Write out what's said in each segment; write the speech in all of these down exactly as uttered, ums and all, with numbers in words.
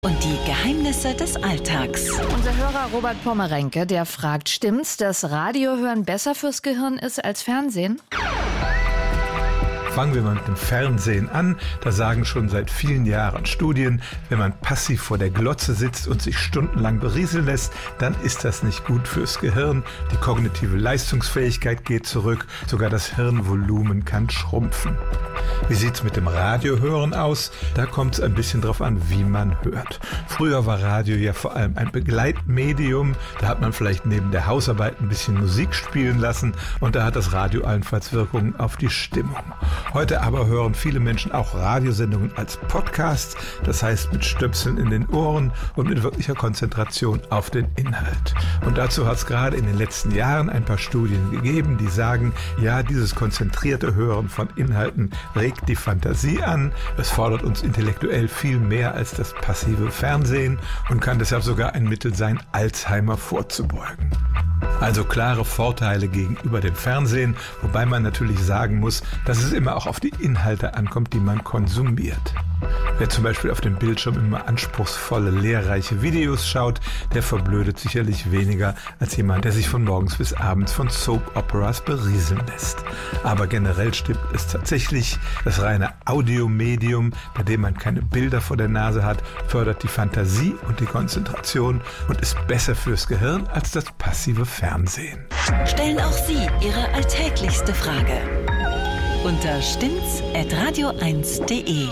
Und die Geheimnisse des Alltags. Unser Hörer Robert Pommerenke, der fragt, stimmt's, dass Radiohören besser fürs Gehirn ist als Fernsehen? Fangen wir mal mit dem Fernsehen an. Da sagen schon seit vielen Jahren Studien, wenn man passiv vor der Glotze sitzt und sich stundenlang berieseln lässt, dann ist das nicht gut fürs Gehirn. Die kognitive Leistungsfähigkeit geht zurück, sogar das Hirnvolumen kann schrumpfen. Wie sieht's mit dem Radiohören aus? Da kommt es ein bisschen drauf an, wie man hört. Früher war Radio ja vor allem ein Begleitmedium. Da hat man vielleicht neben der Hausarbeit ein bisschen Musik spielen lassen und da hat das Radio allenfalls Wirkungen auf die Stimmung. Heute aber hören viele Menschen auch Radiosendungen als Podcasts, das heißt mit Stöpseln in den Ohren und mit wirklicher Konzentration auf den Inhalt. Und dazu hat es gerade in den letzten Jahren ein paar Studien gegeben, die sagen, ja, dieses konzentrierte Hören von Inhalten regt die Fantasie an, es fordert uns intellektuell viel mehr als das passive Fernsehen und kann deshalb sogar ein Mittel sein, Alzheimer vorzubeugen. Also klare Vorteile gegenüber dem Fernsehen, wobei man natürlich sagen muss, dass es immer auch auf die Inhalte ankommt, die man konsumiert. Wer zum Beispiel auf dem Bildschirm immer anspruchsvolle, lehrreiche Videos schaut, der verblödet sicherlich weniger als jemand, der sich von morgens bis abends von Soap-Operas berieseln lässt. Aber generell stimmt es tatsächlich, das reine Audiomedium, bei dem man keine Bilder vor der Nase hat, fördert die Fantasie und die Konzentration und ist besser fürs Gehirn als das passive Fernsehen. Stellen auch Sie Ihre alltäglichste Frage unter stimmt's at radio eins punkt de.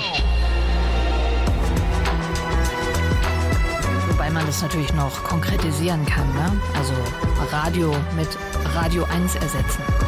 Wobei man das natürlich noch konkretisieren kann, ne? Also Radio mit Radio eins ersetzen.